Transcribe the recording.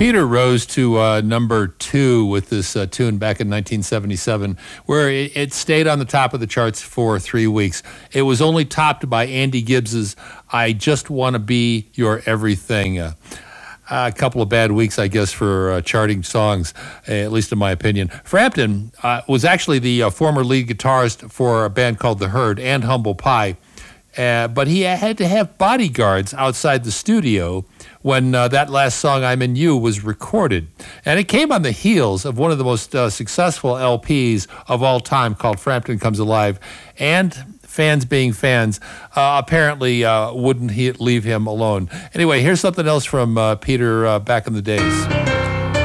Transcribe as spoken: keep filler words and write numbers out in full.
Peter rose to uh, number two with this uh, tune back in nineteen seventy-seven, where it, it stayed on the top of the charts for three weeks. It was only topped by Andy Gibbs's I Just Want to Be Your Everything. Uh, a couple of bad weeks, I guess, for uh, charting songs, uh, at least in my opinion. Frampton uh, was actually the uh, former lead guitarist for a band called The Herd and Humble Pie, uh, but he had to have bodyguards outside the studio when uh, that last song, I'm in You, was recorded. And it came on the heels of one of the most uh, successful L Ps of all time called Frampton Comes Alive. And fans being fans, uh, apparently uh, wouldn't he leave him alone. Anyway, here's something else from uh, Peter uh, back in the days.